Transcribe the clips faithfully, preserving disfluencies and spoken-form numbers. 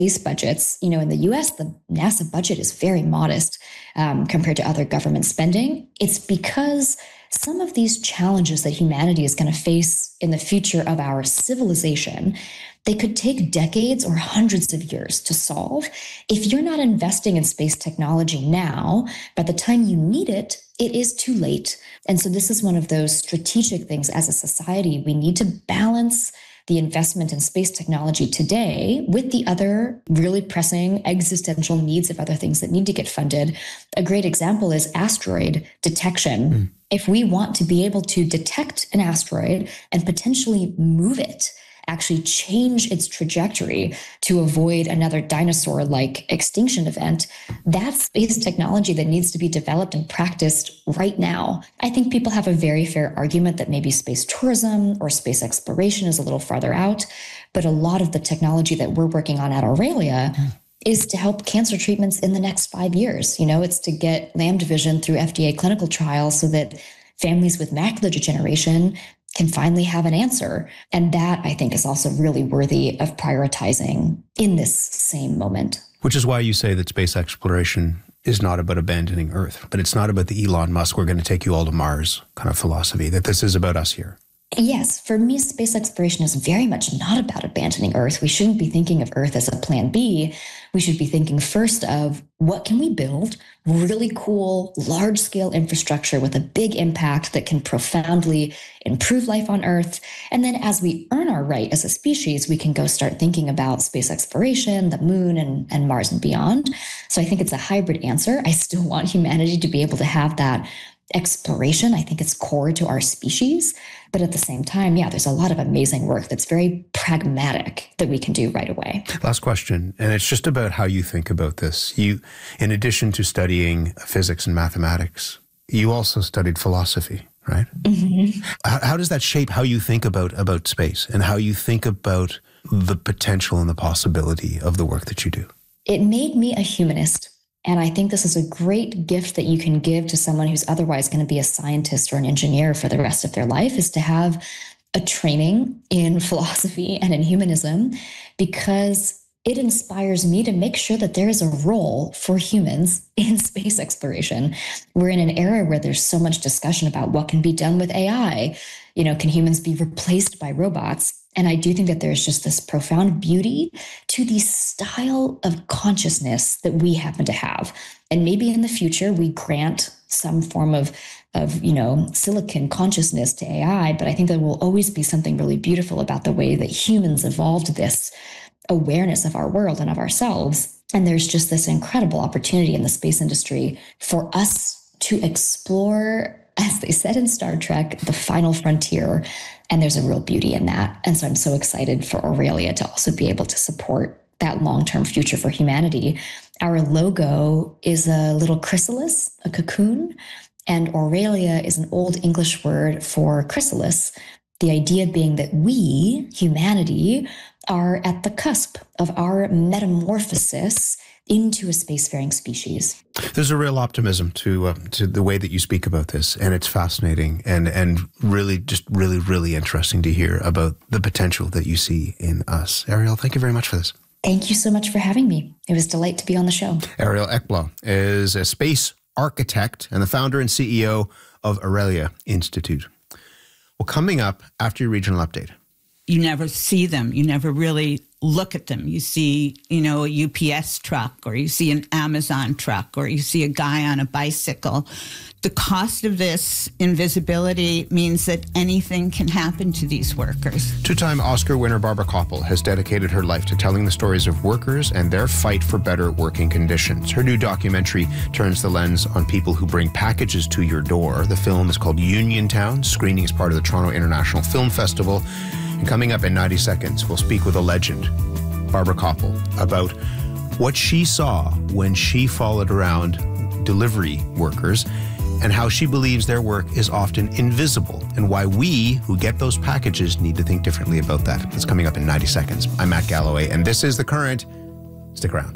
space budgets, you know, in the U S, the NASA budget is very modest um, compared to other government spending. It's because some of these challenges that humanity is going to face in the future of our civilization, they could take decades or hundreds of years to solve. If you're not investing in space technology now, by the time you need it, it is too late. And so this is one of those strategic things as a society. We need to balance the investment in space technology today with the other really pressing existential needs of other things that need to get funded. A great example is asteroid detection. Mm. If we want to be able to detect an asteroid and potentially move it, actually change its trajectory to avoid another dinosaur-like extinction event, that's space technology that needs to be developed and practiced right now. I think people have a very fair argument that maybe space tourism or space exploration is a little farther out, but a lot of the technology that we're working on at Aurelia mm. is to help cancer treatments in the next five years. You know, it's to get Lambda Vision through F D A clinical trials so that families with macular degeneration can finally have an answer. And that, I think, is also really worthy of prioritizing in this same moment. Which is why you say that space exploration is not about abandoning Earth, but it's not about the Elon Musk, we're going to take you all to Mars kind of philosophy, that this is about us here. Yes, for me, space exploration is very much not about abandoning Earth. We shouldn't be thinking of Earth as a plan B. We should be thinking first of what can we build really cool, large-scale infrastructure with a big impact that can profoundly improve life on Earth. And then as we earn our right as a species, we can go start thinking about space exploration, the moon, and, and Mars and beyond. So I think it's a hybrid answer. I still want humanity to be able to have that exploration. I think it's core to our species. But at the same time, yeah, there's a lot of amazing work that's very pragmatic that we can do right away. Last question, and it's just about how you think about this. You, in addition to studying physics and mathematics, you also studied philosophy, right? Mm-hmm. How, how does that shape how you think about, about space and how you think about the potential and the possibility of the work that you do? It made me a humanist. And I think this is a great gift that you can give to someone who's otherwise going to be a scientist or an engineer for the rest of their life, is to have a training in philosophy and in humanism, because it inspires me to make sure that there is a role for humans in space exploration. We're in an era where there's so much discussion about what can be done with A I. You know, can humans be replaced by robots? And I do think that there's just this profound beauty to the style of consciousness that we happen to have. And maybe in the future, we grant some form of, of, you know, silicon consciousness to A I, but I think there will always be something really beautiful about the way that humans evolved this awareness of our world and of ourselves. And there's just this incredible opportunity in the space industry for us to explore, as they said in Star Trek, the final frontier. And there's a real beauty in that. And so I'm so excited for Aurelia to also be able to support that long-term future for humanity. Our logo is a little chrysalis, a cocoon, and Aurelia is an old English word for chrysalis. The idea being that we, humanity, are at the cusp of our metamorphosis into a spacefaring species. There's a real optimism to uh, to the way that you speak about this, and it's fascinating and and really just really, really interesting to hear about the potential that you see in us. Ariel, thank you very much for this. Thank you so much for having me. It was a delight to be on the show. Ariel Ekblad is a space architect and the founder and C E O of Aurelia Institute. Well, coming up after your regional update. You never see them. You never really look at them. You see, you know, a U P S truck, or you see an Amazon truck, or you see a guy on a bicycle. The cost of this invisibility means that anything can happen to these workers. Two-time Oscar winner Barbara Kopple has dedicated her life to telling the stories of workers and their fight for better working conditions. Her new documentary turns the lens on people who bring packages to your door. The film is called Uniontown, screening as part of the Toronto International Film Festival. And coming up in ninety seconds, we'll speak with a legend, Barbara Kopple, about what she saw when she followed around delivery workers and how she believes their work is often invisible, and why we who get those packages need to think differently about that. That's coming up in ninety seconds. I'm Matt Galloway, and this is The Current. Stick around.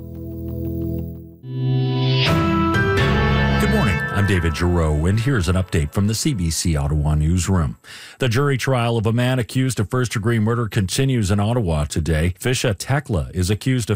Good morning. I'm David Giroux, and here's an update from the C B C Ottawa newsroom. The jury trial of a man accused of first-degree murder continues in Ottawa today. Fisha Tekla is accused of